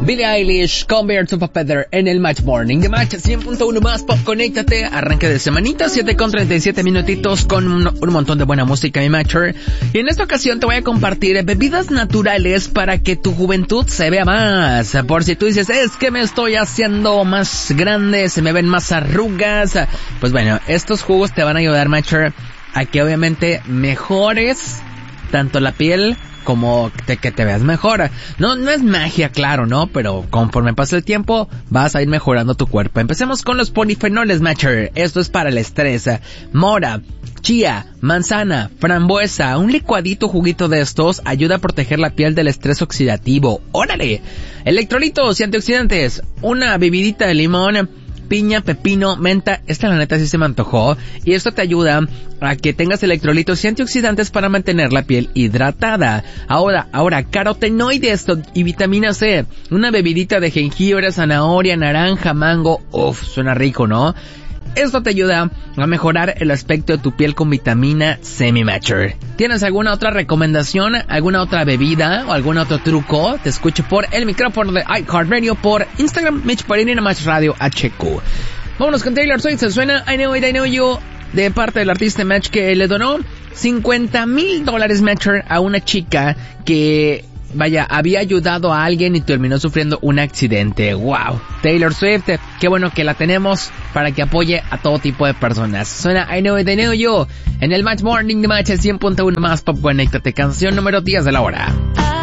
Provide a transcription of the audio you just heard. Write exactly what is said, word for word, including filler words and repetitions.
Billie Eilish, Compared to Feather en el Match Morning. The Match cien punto uno más pop, conéctate. Arranque de semanita, siete con treinta y siete minutitos con un, un montón de buena música, mi Matcher. Y en esta ocasión te voy a compartir bebidas naturales para que tu juventud se vea más. Por si tú dices, es que me estoy haciendo más grande, se me ven más arrugas. Pues bueno, estos jugos te van a ayudar, Matcher, a que obviamente mejores tanto la piel como te, que te veas mejor. No, no es magia, claro, ¿no? Pero conforme pasa el tiempo, vas a ir mejorando tu cuerpo. Empecemos con los polifenoles, Matcher. Esto es para el estrés. Mora, chía, manzana, frambuesa. Un licuadito juguito de estos ayuda a proteger la piel del estrés oxidativo. ¡Órale! Electrolitos y antioxidantes. Una bebidita de limón, piña, pepino, menta. Esta la neta sí se me antojó. Y esto te ayuda a que tengas electrolitos y antioxidantes para mantener la piel hidratada. Ahora, ahora, carotenoides y vitamina C. Una bebidita de jengibre, zanahoria, naranja, mango. Uf, suena rico, ¿no? Esto te ayuda a mejorar el aspecto de tu piel con vitamina C, mi Matcher. ¿Tienes alguna otra recomendación? ¿Alguna otra bebida? ¿O algún otro truco? Te escucho por el micrófono de iHeartRadio, por Instagram, Mitch Parinina, Match Radio H Q. Vámonos con Taylor Swift. Se suena I Know It, I Know You, de parte del artista Match, que le donó cincuenta mil dólares, Matcher, a una chica que, vaya, había ayudado a alguien y terminó sufriendo un accidente. ¡Wow! Taylor Swift, qué bueno que la tenemos para que apoye a todo tipo de personas. Suena I Know It, I Know You en el Match Morning de Match cien punto uno más pop. Conéctate, canción número diez de la hora.